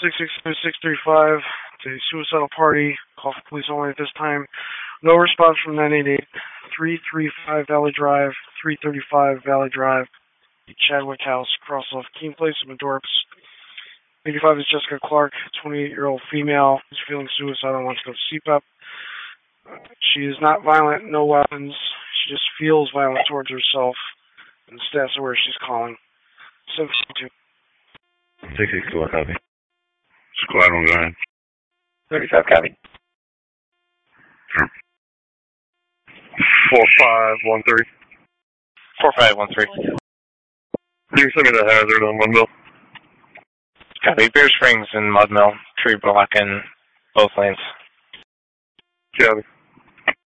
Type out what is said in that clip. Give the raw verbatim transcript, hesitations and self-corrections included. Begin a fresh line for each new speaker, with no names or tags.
six six two six three five. It's a suicidal party. Call for police only at this time. No response from nine eight eight. three thirty-five Valley Drive. three thirty-five Valley Drive. The Chadwick House, across off Keene Place in Dorps. eighty-five is Jessica Clark, twenty-eight-year-old female. Who's feeling suicidal, wants to go to C PAP. She is not violent, no weapons. She just feels violent towards herself. And the staff's aware she's calling. seven two.
six six two, what copy?
Squad one, go ahead.
thirty-five, copy.
Sure. four five one three.
four five one three.
Can you send me the hazard on Mudmill?
Copy. Bear Springs and Mudmill. Tree blocking both lanes.
Copy.